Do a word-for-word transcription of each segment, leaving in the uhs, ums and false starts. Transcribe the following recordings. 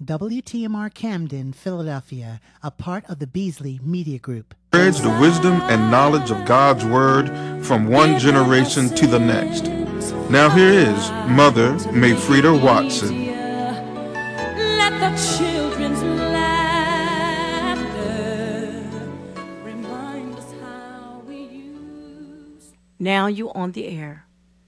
W T M R Camden, Philadelphia, a part of the Beasley Media Group. Spreads the wisdom and knowledge of God's Word from one generation to the next. Now here is Mother Mayfreda Watson. Let the children's laughter remind us how we used. Now you on the air.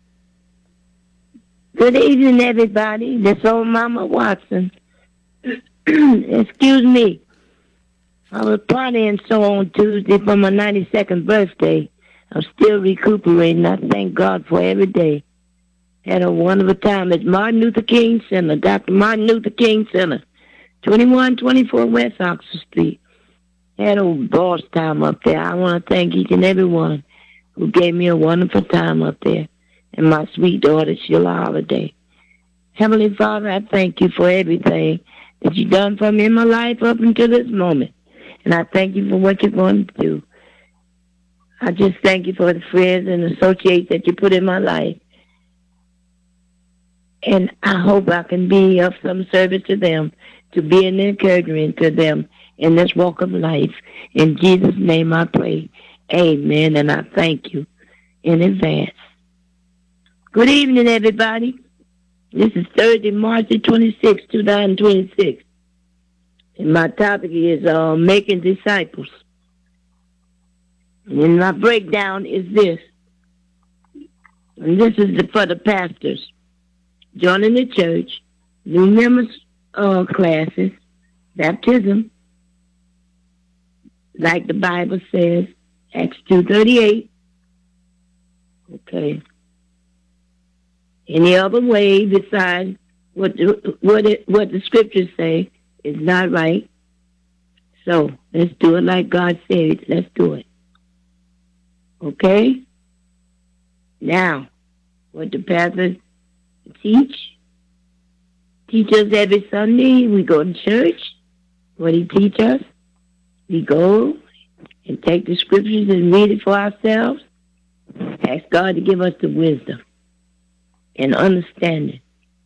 Good evening, everybody. This old Mama Watson. Excuse me. I was partying so on Tuesday for my ninety-second birthday. I'm still recuperating. I thank God for every day. Had a wonderful time at Martin Luther King Center, Doctor Martin Luther King Center, twenty-one twenty-four West Oxford Street. Had a boss time up there. I want to thank each and every one who gave me a wonderful time up there. And my sweet daughter, Sheila Holiday. Heavenly Father, I thank you for everything that you've done for me in my life up until this moment. And I thank you for what you're going to do. I just thank you for the friends and associates that you put in my life. And I hope I can be of some service to them, to be an encouragement to them in this walk of life. In Jesus' name I pray. Amen. And I thank you in advance. Good evening, everybody. This is Thursday, March the twenty-sixth, twenty twenty-six. And my topic is uh, making disciples. And my breakdown is this. And this is the, for the pastors. Joining the church, new members uh, classes, baptism, like the Bible says, Acts two thirty-eight. Okay. Any other way besides what the, what it, what the scriptures say is not right. So let's do it like God said. Let's do it. Okay? Now, what the pastor teach, teach us every Sunday. We go to church. What he teach us, we go and take the scriptures and read it for ourselves. Ask God to give us the wisdom and understanding.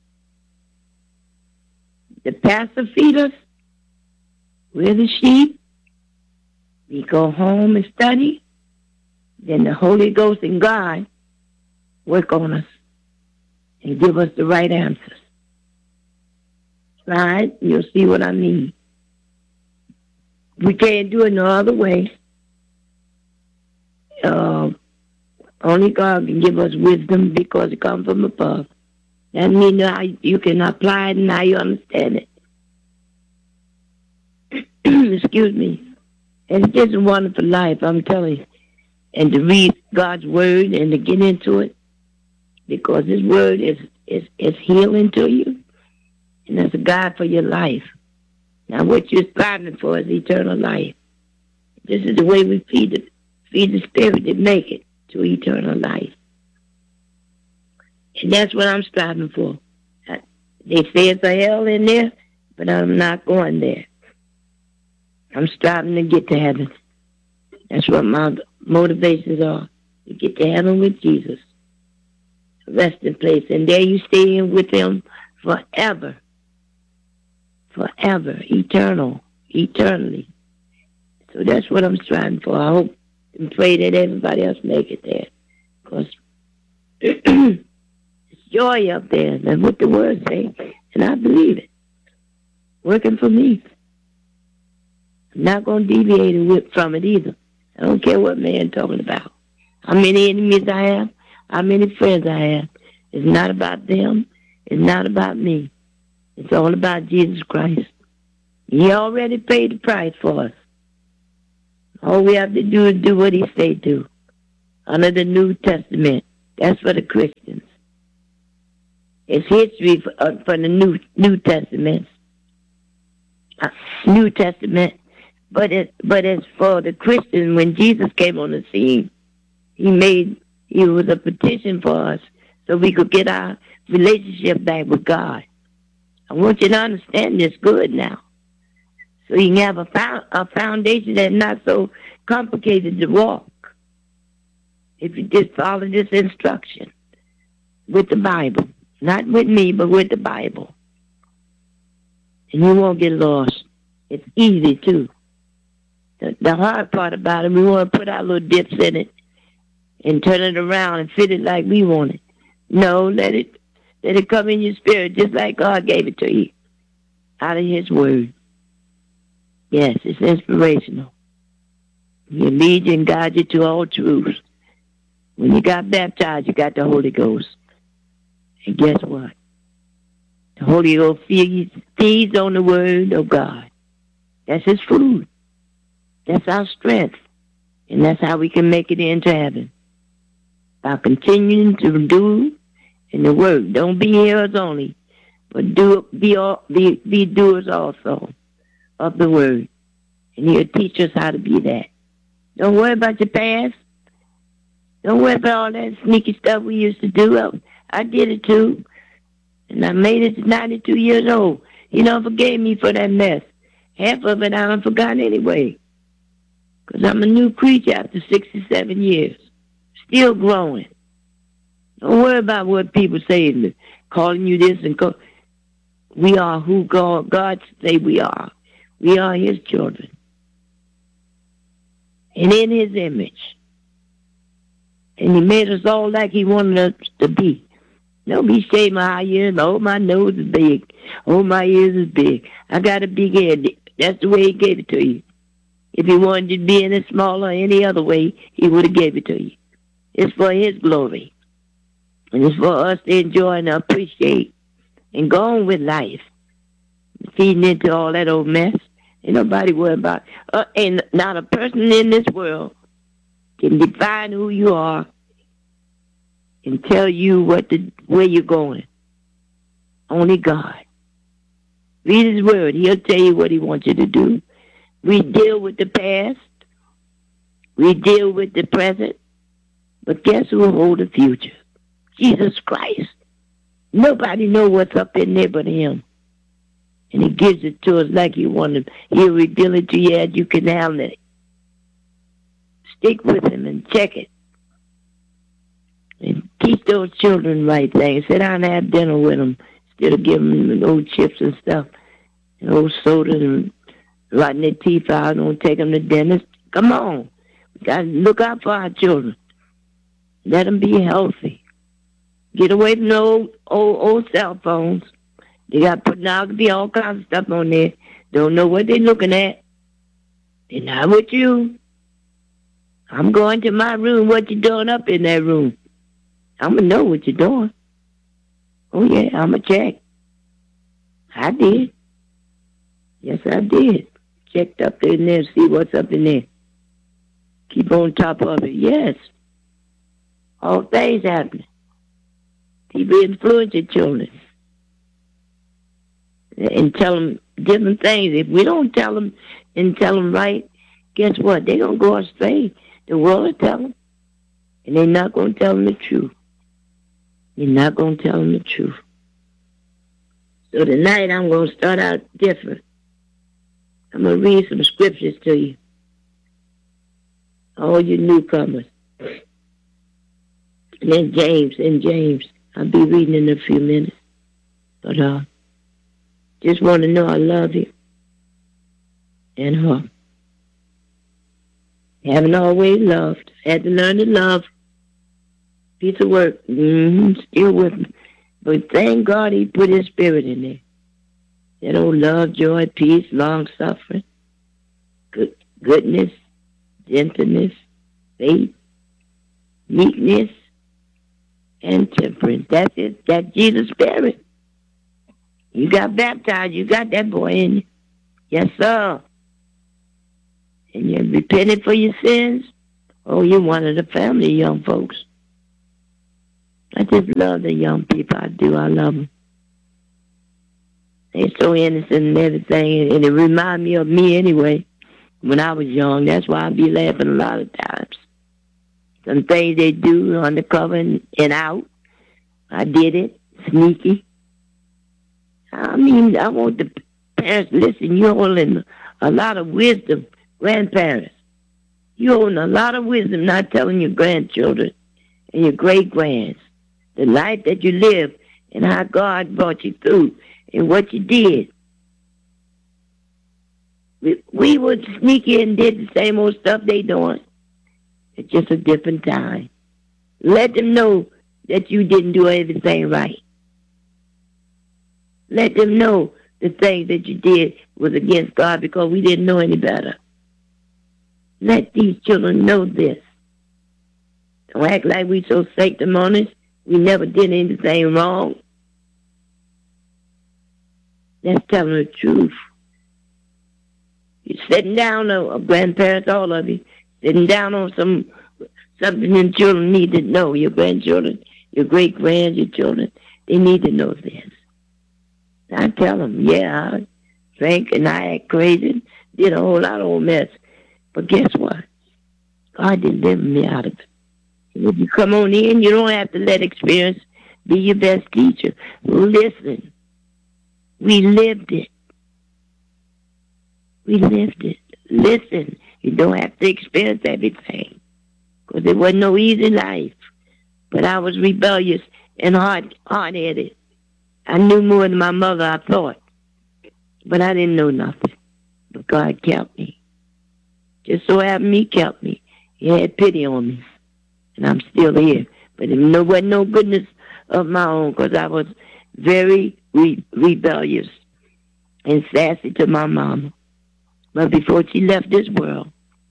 The pastor feed us. We're the sheep. We go home and study. Then the Holy Ghost and God work on us and give us the right answers. Right? You'll see what I mean. We can't do it no other way. Uh, Only God can give us wisdom because it comes from above. That means how you can apply it and how you understand it. Excuse me. And it's just a wonderful life, I'm telling you. And to read God's word and to get into it, because His word is, is, is healing to you, and it's a guide for your life. Now what you're striving for is eternal life. This is the way we feed the, feed the spirit to make it to eternal life. And that's what I'm striving for. They say it's a hell in there, but I'm not going there. I'm striving to get to heaven. That's what my motivations are, to get to heaven with Jesus. Resting place. And there you stay in with Him forever. Forever. Eternal. Eternally. So that's what I'm striving for. I hope and pray that everybody else make it there. Because it's joy up there. That's what the word says. And I believe it. Working for me. I'm not going to deviate from it either. I don't care what man talking about. How many enemies I have. How many friends I have. It's not about them. It's not about me. It's all about Jesus Christ. He already paid the price for us. All we have to do is do what He say do. Under the New Testament. That's for the Christians. It's history for, uh, for the New New Testament. Uh, New Testament. But it but it's for the Christians. When Jesus came on the scene, He made He was a petition for us so we could get our relationship back with God. I want you to understand this good now. So you can have a, found, a foundation that's not so complicated to walk. If you just follow this instruction with the Bible. Not with me, but with the Bible. and you won't get lost. It's easy, too. The, the hard part about it, we want to put our little dips in it and turn it around and fit it like we want it. No, let it let it come in your spirit just like God gave it to you out of his word. Yes, it's inspirational. He leads you and guides you to all truth. When you got baptized, you got the Holy Ghost. And guess what? The Holy Ghost feeds, feeds on the word of God. That's his food. That's our strength. And that's how we can make it into heaven. By continuing to do in the word. Don't be hearers only, but do be, all, be, be doers also of the word. And he'll teach us how to be that. Don't worry about your past. Don't worry about all that sneaky stuff we used to do. I, I did it too. And I made it to ninety-two years old. He don't forgave me for that mess. Half of it I don't forgot anyway. Because I'm a new creature after sixty-seven years. Still growing. Don't worry about what people say, calling you this and call. We are who God, God say we are. We are his children. And in his image. And he made us all like he wanted us to be. Don't be ashamed of how you is. Oh, my nose is big. Oh, my ears is big. I got a big head. That's the way he gave it to you. If he wanted to be any smaller or any other way, he would have gave it to you. It's for his glory. And it's for us to enjoy and appreciate and go on with life. Feeding into all that old mess. Ain't nobody worried about it. Uh, and not a person in this world can define who you are and tell you what the, where you're going. Only God. Read his word. He'll tell you what he wants you to do. We deal with the past. We deal with the present. But guess who will hold the future? Jesus Christ. Nobody knows what's up in there but him. And he gives it to us like you want him. He'll reveal it to you as you can handle it. Stick with him and check it. And teach those children right things. Sit down and have dinner with them instead of giving them old chips and stuff and old soda and rotting their teeth out. Don't take them to dinner. Come on. We got to look out for our children. Let them be healthy. Get away from the old, old, old cell phones. They got pornography, all kinds of stuff on there. Don't know what they're looking at. They're not with you. I'm going to my room. What you doing up in that room? I'm going to know what you're doing. Oh, yeah, I'm going to check. I did. Yes, I did. Checked up in there to see what's up in there. Keep on top of it. Yes. All things happening. People influence your children. And tell them different things. If we don't tell them and tell them right, guess what? They're going to go astray. The world will tell them. And they're not going to tell them the truth. You're not going to tell them the truth. So tonight I'm going to start out different. I'm going to read some scriptures to you. All you newcomers. And then James, and James. I'll be reading in a few minutes. But uh, just want to know I love you. And her. Haven't always loved. Had to learn to love. Piece of work. Mm-hmm, still with me. But thank God he put his spirit in there. That old love, joy, peace, long-suffering, good, goodness, gentleness, faith, meekness, and temperance. That's it. That's Jesus' spirit. You got baptized. You got that boy in you. Yes, sir. And you repented for your sins. Oh, you're one of the family, young folks. I just love the young people. I do. I love them. They're so innocent and everything, and it reminds me of me anyway. When I was young, that's why I be laughing a lot of times. Some things they do undercover and, and out. I did it, sneaky. I mean, I want the parents to listen. You're holding a lot of wisdom, grandparents. You're holding a lot of wisdom, not telling your grandchildren and your great-grands the life that you lived and how God brought you through and what you did. We, we would sneak in and did the same old stuff they doing. It's just a different time. Let them know that you didn't do everything right. Let them know the thing that you did was against God because we didn't know any better. Let these children know this. Don't act like we so sanctimonious. We never did anything wrong. That's telling the truth. You're sitting down, uh, grandparents, all of you, sitting down on some something your children need to know. Your grandchildren, your great-grands, your children, they need to know this. I tell them, yeah, I drank and I act crazy, did a whole lot of old mess. But guess what? God delivered me out of it. And if you come on in, you don't have to let experience be your best teacher. Listen. We lived it. We lived it. Listen. You don't have to experience everything. Because it wasn't no easy life. But I was rebellious and hard, hard-headed. I knew more than my mother, I thought. But I didn't know nothing. But God kept me. Just so happened he kept me. He had pity on me. And I'm still here. But it wasn't no goodness of my own because I was very re- rebellious and sassy to my mama. But before she left this world,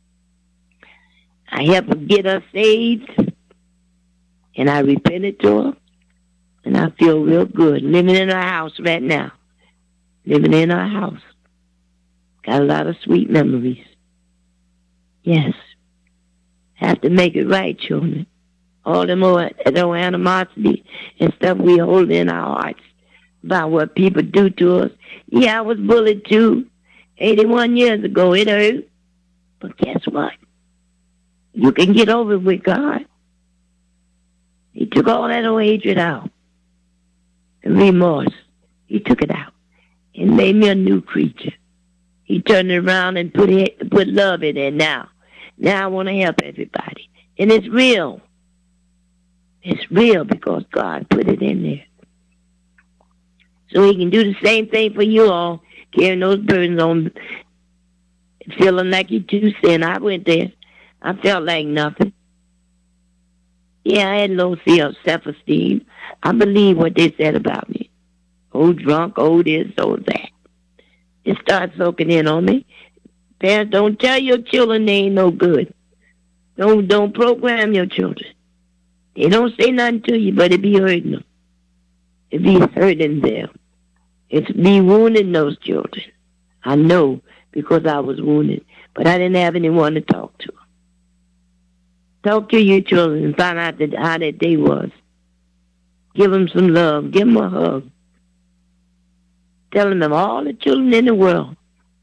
I helped her get her saved. And I repented to her. And I feel real good living in her house right now. Living in her house. Got a lot of sweet memories. Yes. Have to make it right, children. All the more no animosity and stuff we hold in our hearts about what people do to us. Yeah, I was bullied too. eighty-one years ago, it hurt. But guess what? You can get over it with God. He took all that old hatred out. And remorse. He took it out. And made me a new creature. He turned it around and put it, put love in it now. Now I want to help everybody. And it's real. It's real because God put it in there. So he can do the same thing for you all, carrying those burdens on, feeling like you too sin. I went there. I felt like nothing. Yeah, I had low self-esteem. I believe what they said about me. Oh, drunk, oh this, oh that. It started soaking in on me. Parents, don't tell your children they ain't no good. Don't don't program your children. They don't say nothing to you, but it be hurting them. It be hurting them. It's be wounding those children. I know because I was wounded, but I didn't have anyone to talk to. Talk to your children and find out that, how that day was. Give them some love. Give them a hug. Telling them all the children in the world.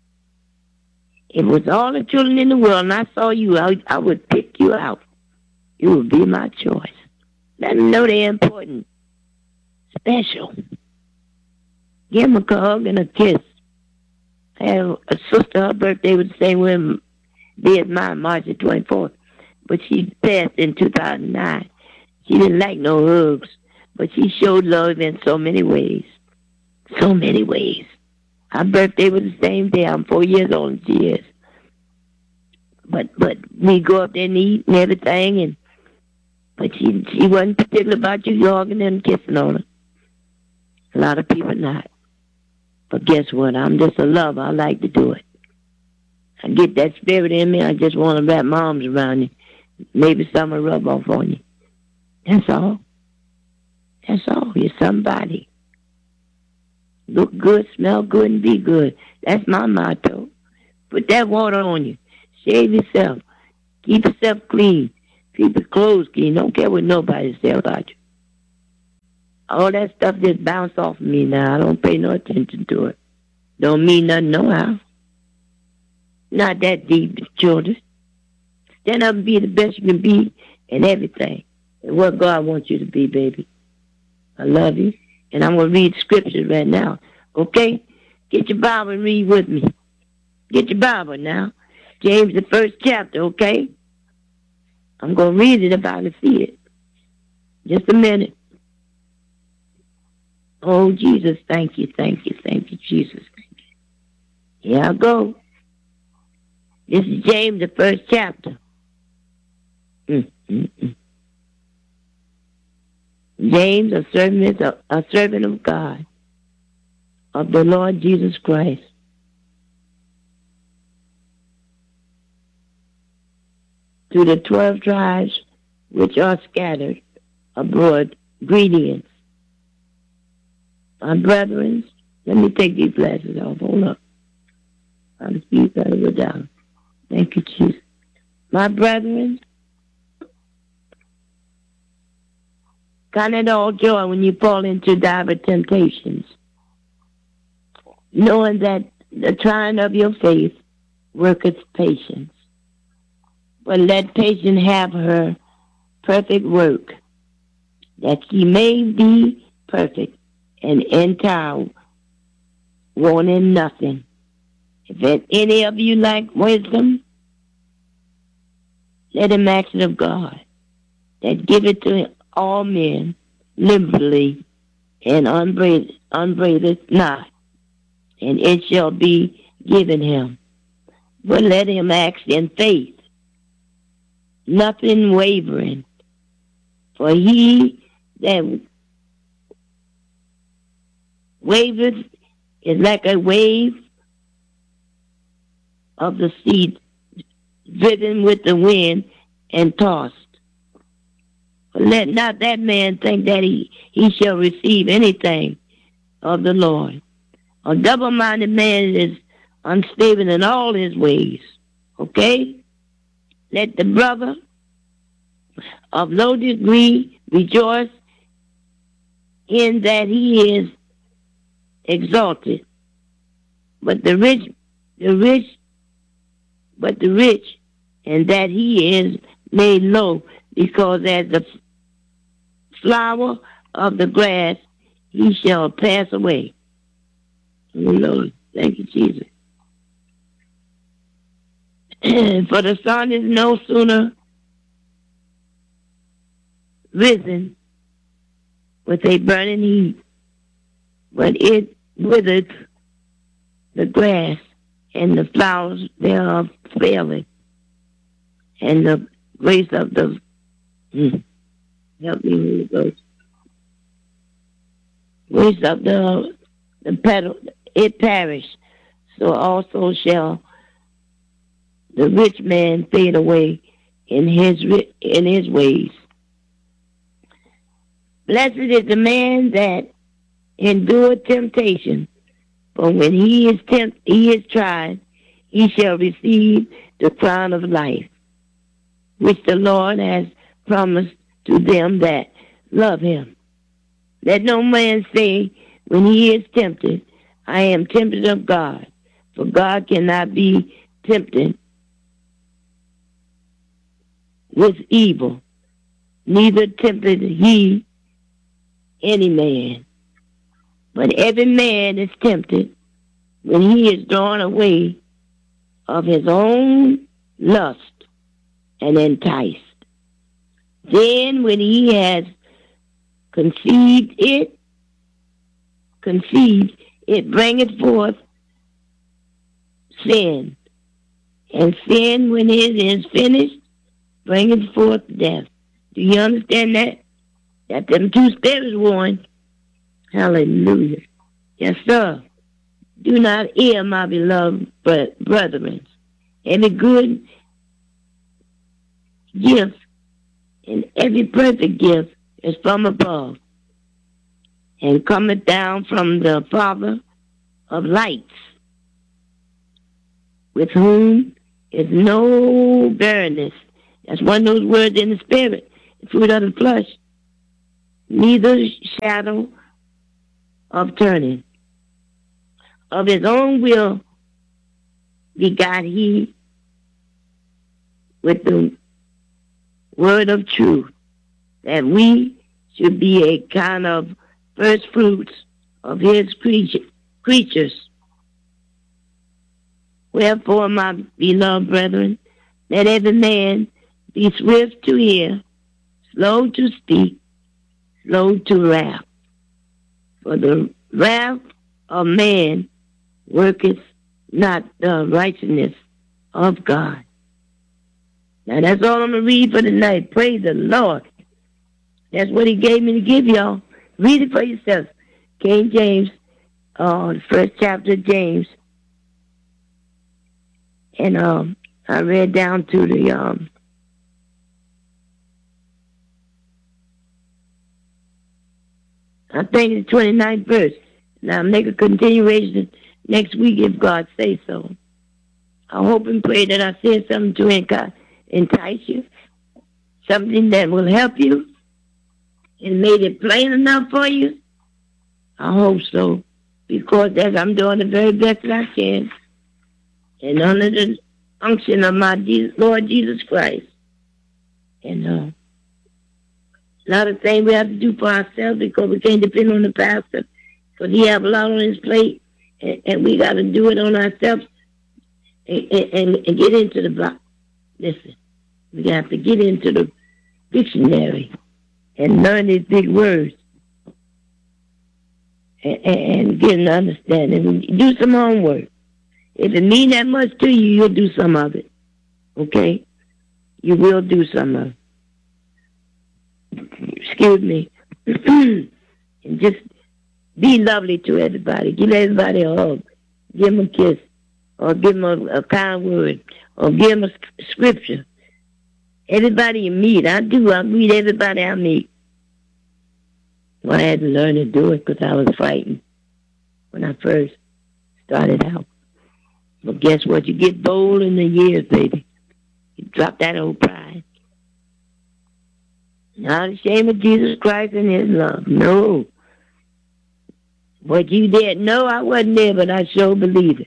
It was all the children in the world, and I saw you. I, I would pick you out. You would be my choice. Let them know they're important. Special. Give them a hug and a kiss. I had a sister, her birthday was the same day as mine, March the twenty-fourth. But she passed in two thousand nine. She didn't like no hugs, but she showed love in so many ways. So many ways. Her birthday was the same day. I'm four years old than she is. But but we go up there and eat and everything, and but she she wasn't particular about you hugging and kissing on her. A lot of people not. But guess what? I'm just a lover. I like to do it. I get that spirit in me. I just want to wrap my arms around you. Maybe some will rub off on you. That's all. That's all. You're somebody. Look good, smell good, and be good. That's my motto. Put that water on you. Shave yourself. Keep yourself clean. Keep your clothes clean. Don't care what nobody says about you. All that stuff just bounced off of me now. I don't pay no attention to it. Don't mean nothing no how. Not that deep, children. Stand up and be the best you can be in everything. And what God wants you to be, baby. I love you. And I'm going to read scriptures right now. Okay? Get your Bible and read with me. Get your Bible now. James, the first chapter, okay? I'm going to read it if I can see it. Just a minute. Oh, Jesus, thank you, thank you, thank you, Jesus. Thank you. Here I go. This is James, the first chapter. Mm, mm, mm. James, a servant, a, a servant of God, of the Lord Jesus Christ. To the twelve tribes which are scattered abroad, greetings. My brethren, let me take these glasses off. Hold up. I'm speaking gotta go down. Thank you, Jesus. My brethren, count it all joy when you fall into diverse temptations, knowing that the trying of your faith worketh patience. But let patience have her perfect work, that ye may be perfect and entire, wanting nothing. If any of you lack wisdom, let him ask it of God, that giveth to all men liberally and unbraideth not, and it shall be given him. But let him ask in faith, nothing wavering. For he that waveth is like a wave of the sea, driven with the wind and tossed. But let not that man think that he, he shall receive anything of the Lord. A double-minded man is unstable in all his ways. Okay? Let the brother of low degree rejoice in that he is exalted, but the rich, the rich, but the rich, and that he is made low, because as the flower of the grass, he shall pass away. Oh, Lord, thank you, Jesus. For the sun is no sooner risen with a burning heat, but it withereth the grass, and the flowers thereof faileth, and the grace of the hmm, help me, Holy Ghost. Grace of the the petal it perish, so also shall the rich man fade away in his in his ways. Blessed is the man that endureth temptation, for when he is tempt, he is tried, he shall receive the crown of life, which the Lord has promised to them that love him. Let no man say when he is tempted, I am tempted of God, for God cannot be tempted with evil, neither tempted he any man. But every man is tempted when he is drawn away of his own lust and enticed. Then when he has conceived it, conceived, it bringeth forth sin. And sin, when it is finished, bringeth forth death. Do you understand that? That them two spirits warn. Hallelujah. Yes, sir. Do not err, my beloved brethren. Every good gift and every perfect gift is from above, and cometh down from the Father of lights, with whom is no barrenness. That's one of those words in the spirit, the fruit of the flesh. Neither shadow of turning. Of his own will begot he with the word of truth, that we should be a kind of first fruits of his creature, creatures. Wherefore, my beloved brethren, let every man be swift to hear, slow to speak, slow to wrath. For the wrath of man worketh not the righteousness of God. Now that's all I'm going to read for tonight. Praise the Lord. That's what he gave me to give y'all. Read it for yourself. King James, uh, the first chapter of James. And um, I read down to the, um, I think it's twenty-ninth verse. Now make a continuation next week if God says so. I hope and pray that I said something to entice you, something that will help you, and made it plain enough for you. I hope so, because as I'm doing the very best that I can, and under the unction of my Jesus, Lord Jesus Christ. And uh, a lot of things we have to do for ourselves because we can't depend on the pastor, because he have a lot on his plate, and, and we got to do it on ourselves and, and, and get into the Bible. Listen, we have to get into the dictionary and learn these big words and, and, and get an understanding. Do some homework. If it means that much to you, you'll do some of it. Okay? You will do some of it. Excuse me. And just be lovely to everybody. Give everybody a hug. Give them a kiss. Or give them a, a kind word. Or give them a scripture. Everybody you meet, I do. I meet everybody I meet. Well, I had to learn to do it because I was frightened when I first started out. But guess what? You get bold in the years, baby. You drop that old pride. Not ashamed of Jesus Christ and his love. No. What you did, no, I wasn't there, but I sure believe it.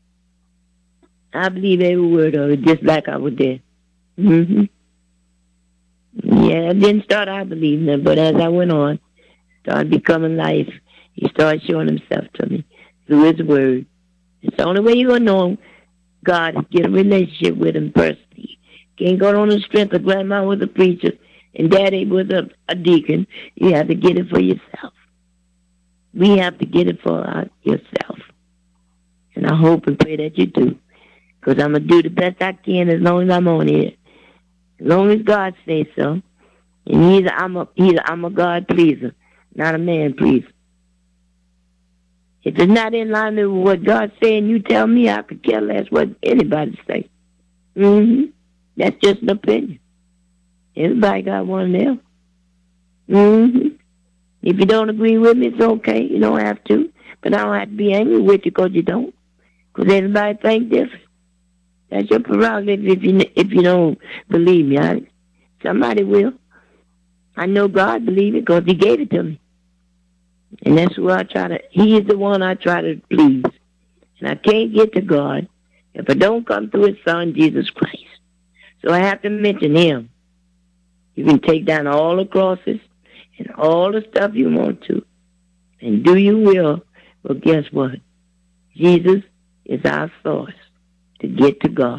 I believe every word of it, just like I was there. Mm-hmm. Yeah, I didn't start out believing it, but as I went on, started becoming life, he started showing himself to me through his word. It's the only way you're going to know God is get a relationship with him personally. Can't go on the strength of grandma was a preacher and daddy was a, a deacon. You have to get it for yourself. We have to get it for our, yourself. And I hope and pray that you do. Because I'm going to do the best I can as long as I'm on here. As long as God says so. And he's a, I'm, a, he's a, I'm a God pleaser, not a man pleaser. If it's not in line with what God's saying, you tell me, I could care less what anybody say. Mm-hmm. That's just an opinion. Everybody got one of them. Mm-hmm. If you don't agree with me, it's okay. You don't have to. But I don't have to be angry with you because you don't. Because everybody thinks different. That's your prerogative if you if you don't believe me. I, somebody will. I know God believe it because he gave it to me. And that's who I try to, he is the one I try to please. And I can't get to God if I don't come through his son, Jesus Christ. So I have to mention him. You can take down all the crosses and all the stuff you want to. And do you will. But guess what? Jesus is our source to get to God.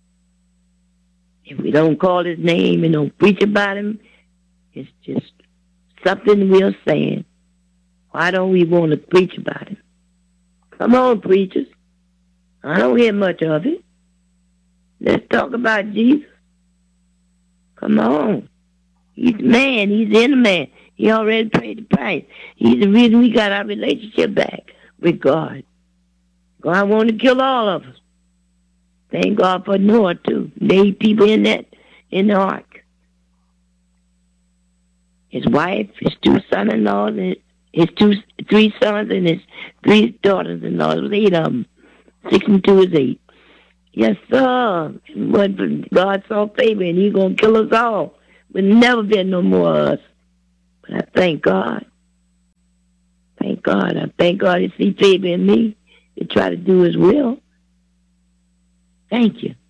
If we don't call his name and don't preach about him, it's just something we're saying. Why don't we want to preach about him? Come on, preachers. I don't hear much of it. Let's talk about Jesus. Come on. He's a man. He's in a man. He already paid the price. He's the reason we got our relationship back with God. God wanted to kill all of us. Thank God for Noah, too. They people in that, in the ark. His wife, his two son-in-laws, and his two, three sons and his three daughters-in-law. It was eight of them. Six and two is eight. Yes, sir. But God saw favor and he's going to kill us all. There'll never be no more of us. But I thank God. Thank God. I thank God he see favor in me to try to do his will. Thank you.